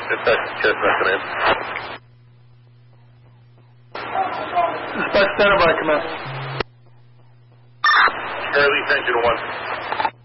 Dispatch, Chestnut, come in. Dispatch, standby, come in. Charlie, engine 1.